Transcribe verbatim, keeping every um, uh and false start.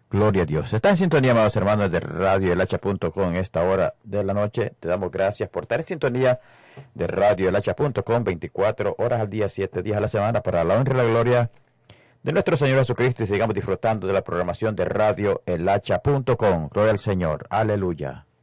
Gloria a Dios. Está en sintonía, amados hermanos de Radio El Hacha punto com en esta hora de la noche. Te damos gracias por estar en sintonía de Radio El Hacha punto com veinticuatro horas al día, siete días a la semana, para la honra y la gloria de nuestro Señor Jesucristo, y sigamos disfrutando de la programación de Radio El Hacha punto com. Gloria al Señor. Aleluya.